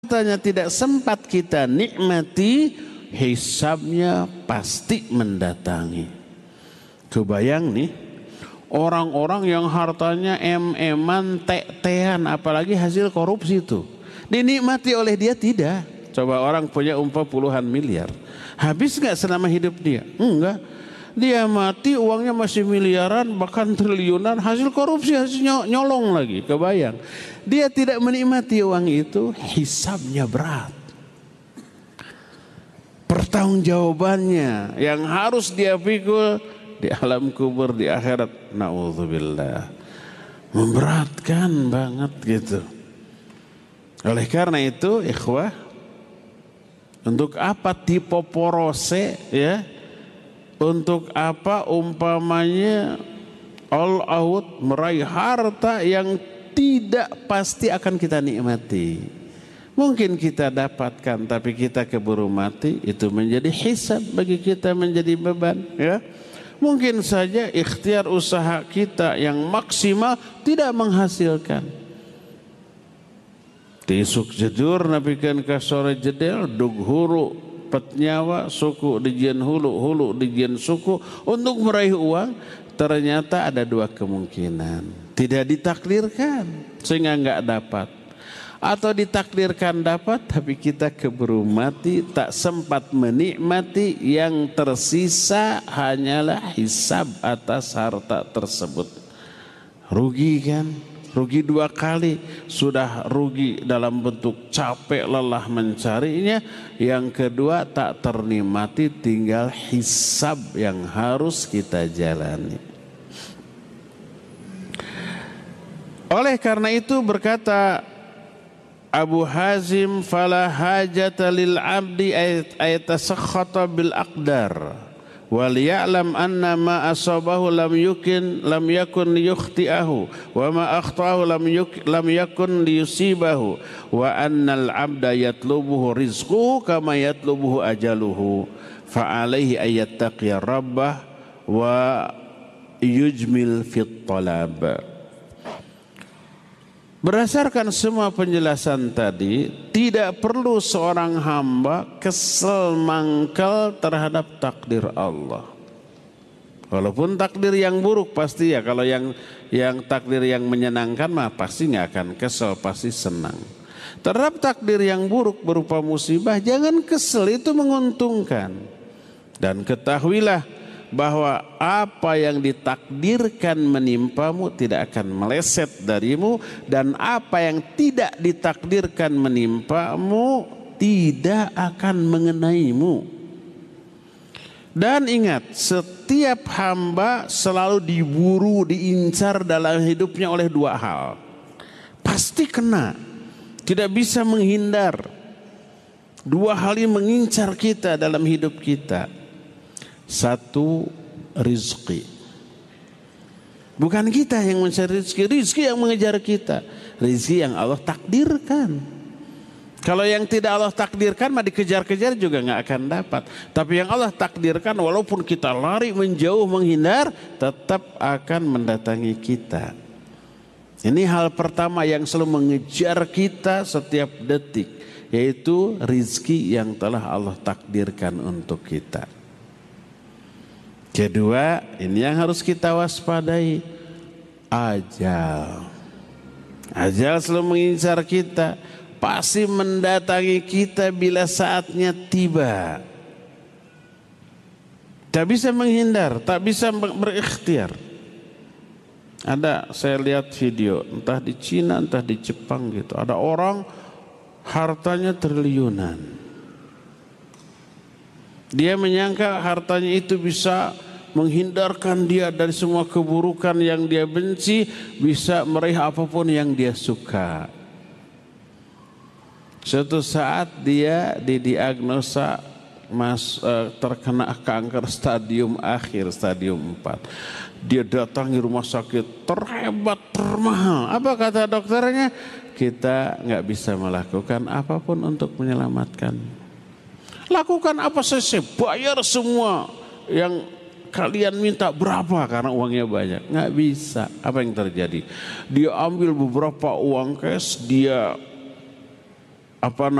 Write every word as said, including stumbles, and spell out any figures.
hartanya tidak sempat kita nikmati, hisabnya pasti mendatangi. Kebayang nih, orang-orang yang hartanya em-eman, te-tean, apalagi hasil korupsi itu, dinikmati oleh dia tidak. Coba orang punya umpah puluhan miliar, habis nggak selama hidup dia? Enggak. Dia mati uangnya masih miliaran, bahkan triliunan, hasil korupsi, hasil nyolong lagi. Kebayang, dia tidak menikmati uang itu, hisabnya berat. Pertanggungjawabannya yang harus dia pikul di alam kubur, di akhirat, naudzubillah, memberatkan banget gitu. Oleh karena itu, ikhwah, untuk apa tipe porose ya? Untuk apa umpamanya all out meraih harta yang tidak pasti akan kita nikmati? Mungkin kita dapatkan tapi kita keburu mati, itu menjadi hisab bagi kita, menjadi beban ya. Mungkin saja ikhtiar usaha kita yang maksimal tidak menghasilkan. Tisuk jedur napikan ka sore jedel dug huru petnyawa suku dijian hulu hulu dijian suku untuk meraih uang. Ternyata ada dua kemungkinan, tidak ditakdirkan sehingga nggak dapat, atau ditakdirkan dapat tapi kita keburu mati, tak sempat menikmati, yang tersisa hanyalah hisab atas harta tersebut. Rugi kan? Rugi dua kali. Sudah rugi dalam bentuk capek lelah mencarinya, yang kedua tak ternikmati, tinggal hisab yang harus kita jalani. Oleh karena itu berkata Abu Hazim, fala hajata lil abdi ayatasakhata bil aqdar wal ya'lam anna ma asabahu lam yukin lam yakun liyukhti'ahu wa ma akhta'ahu lam yuk lam yakun liyusibahu wa annal abda yatlubuhu rizquhu kama yatlubuhu ajaluhu fa alaihi ayattaqiya rabbah wa yujmil fit talab. Berdasarkan semua penjelasan tadi, tidak perlu seorang hamba kesel mangkal terhadap takdir Allah. Walaupun takdir yang buruk pasti ya, kalau yang yang takdir yang menyenangkan mah pasti nggak akan kesel, pasti senang. Terhadap takdir yang buruk berupa musibah, jangan kesel, itu menguntungkan. Dan ketahuilah bahwa apa yang ditakdirkan menimpamu tidak akan meleset darimu, dan apa yang tidak ditakdirkan menimpamu tidak akan mengenaimu. Dan ingat, setiap hamba selalu diburu, diincar dalam hidupnya oleh dua hal. Pasti kena, tidak bisa menghindar. Dua hal ini mengincar kita dalam hidup kita. Satu, rizki. Bukan kita yang mencari rizki, rizki yang mengejar kita. Rizki yang Allah takdirkan. Kalau yang tidak Allah takdirkan mah dikejar-kejar juga nggak akan dapat. Tapi yang Allah takdirkan, walaupun kita lari menjauh menghindar, tetap akan mendatangi kita. Ini hal pertama yang selalu mengejar kita setiap detik, yaitu rizki yang telah Allah takdirkan untuk kita. Kedua, ini yang harus kita waspadai, ajal. Ajal selalu mengincar kita, pasti mendatangi kita bila saatnya tiba. Tak bisa menghindar, tak bisa berikhtiar. Ada, saya lihat video, entah di Cina, entah di Jepang gitu. Ada orang hartanya triliunan. Dia menyangka hartanya itu bisa menghindarkan dia dari semua keburukan yang dia benci, bisa meraih apapun yang dia suka. Suatu saat dia didiagnosa mas, uh, terkena kanker stadium akhir, stadium empat. Dia datangi rumah sakit terhebat, termahal. Apa kata dokternya? Kita nggak bisa melakukan apapun untuk menyelamatkan. Lakukan apa saja, bayar semua yang kalian minta, berapa, karena uangnya banyak. Nggak bisa. Apa yang terjadi? Dia ambil beberapa uang cash, dia apa